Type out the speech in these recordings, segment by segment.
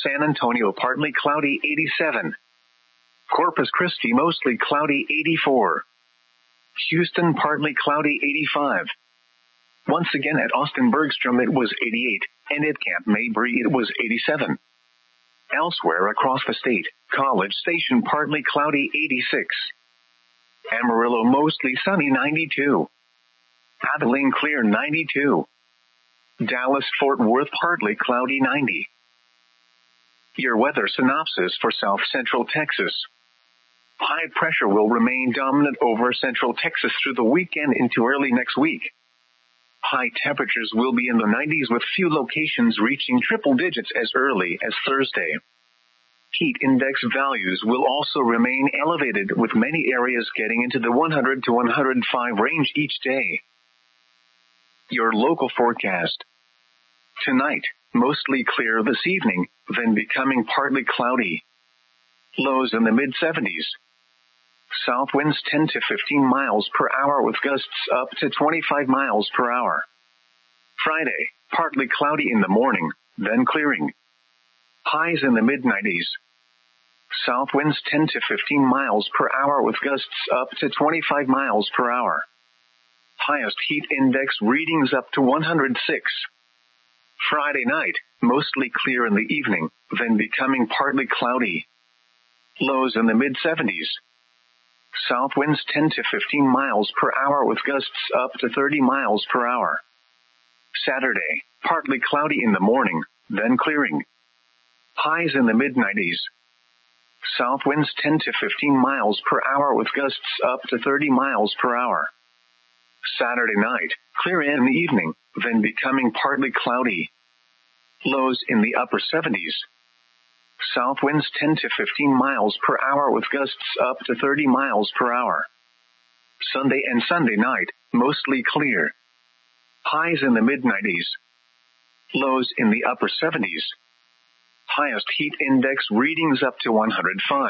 San Antonio partly cloudy 87. Corpus Christi mostly cloudy 84. Houston partly cloudy 85. Once again at Austin Bergstrom it was 88, and at Camp Mabry it was 87. Elsewhere across the state, College Station partly cloudy 86. Amarillo mostly sunny 92. Abilene clear 92. Dallas-Fort Worth partly cloudy 90. Your weather synopsis for South Central Texas. High pressure will remain dominant over Central Texas through the weekend into early next week. High temperatures will be in the 90s with few locations reaching triple digits as early as Thursday. Heat index values will also remain elevated with many areas getting into the 100 to 105 range each day. Your local forecast. Tonight, mostly clear this evening, then becoming partly cloudy. Lows in the mid-70s. South winds 10 to 15 miles per hour with gusts up to 25 miles per hour. Friday, partly cloudy in the morning, then clearing. Highs in the mid-90s. South winds 10 to 15 miles per hour with gusts up to 25 miles per hour. Highest heat index readings up to 106. Friday night, mostly clear in the evening, then becoming partly cloudy. Lows in the mid-70s. South winds 10 to 15 miles per hour with gusts up to 30 miles per hour. Saturday, partly cloudy in the morning, then clearing. Highs in the mid-90s. South winds 10 to 15 miles per hour with gusts up to 30 miles per hour. Saturday night, clear in the evening, then becoming partly cloudy. Lows in the upper 70s. South winds 10 to 15 miles per hour with gusts up to 30 miles per hour. Sunday and Sunday night, mostly clear. Highs in the mid-90s. Lows in the upper 70s. Highest heat index readings up to 105.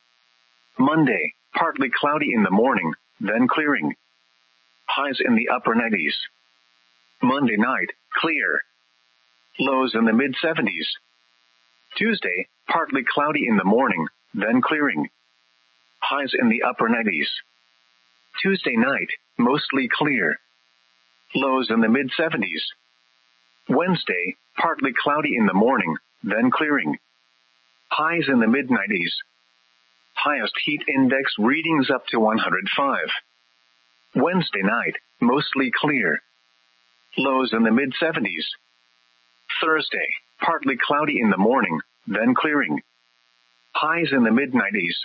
Monday, partly cloudy in the morning, then clearing. Highs in the upper 90s. Monday night, clear. Lows in the mid-70s. Tuesday, partly cloudy in the morning, then clearing. Highs in the upper 90s. Tuesday night, mostly clear. Lows in the mid-70s. Wednesday, partly cloudy in the morning, then clearing. Highs in the mid-90s. Highest heat index readings up to 105. Wednesday night, mostly clear. Lows in the mid-70s. Thursday, partly cloudy in the morning, then clearing. Highs in the mid-90s.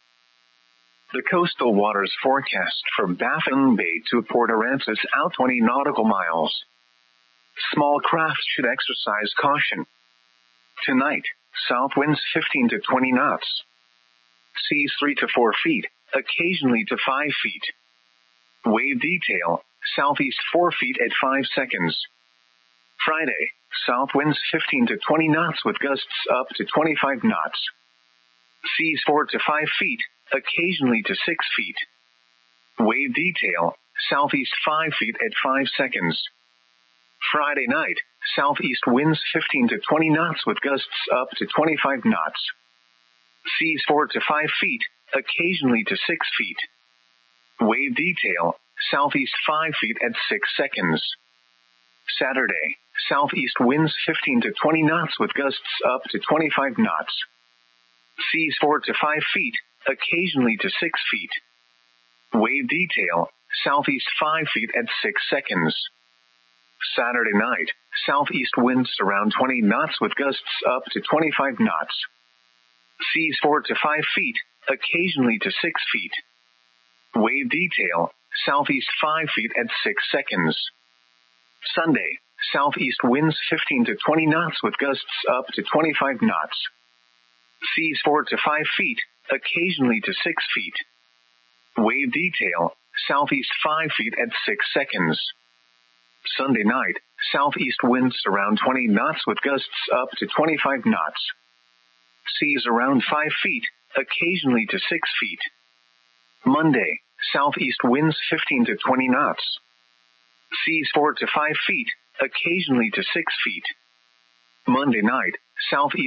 The coastal waters forecast from Baffin Bay to Port Aransas out 20 nautical miles. Small craft should exercise caution. Tonight, south winds 15 to 20 knots. Seas 3 to 4 feet, occasionally to 5 feet. Wave detail, southeast 4 feet at 5 seconds. Friday, south winds 15 to 20 knots with gusts up to 25 knots. Seas 4 to 5 feet, occasionally to 6 feet. Wave detail, southeast 5 feet at 5 seconds. Friday night, southeast winds 15 to 20 knots with gusts up to 25 knots. Seas 4 to 5 feet, occasionally to 6 feet. Wave detail, southeast 5 feet at 6 seconds. Saturday, southeast winds 15 to 20 knots with gusts up to 25 knots. Seas 4 to 5 feet, occasionally to 6 feet. Wave detail, southeast 5 feet at 6 seconds. Saturday night, southeast winds around 20 knots with gusts up to 25 knots. Seas 4 to 5 feet, occasionally to 6 feet. Wave detail, southeast 5 feet at 6 seconds. Sunday, southeast winds 15 to 20 knots with gusts up to 25 knots. Seas 4 to 5 feet, occasionally to 6 feet. Wave detail, southeast 5 feet at 6 seconds. Sunday night, southeast winds around 20 knots with gusts up to 25 knots. Seas around 5 feet, occasionally to 6 feet. Monday, southeast winds 15 to 20 knots. Seas 4 to 5 feet, occasionally to 6 feet. Monday night, southeast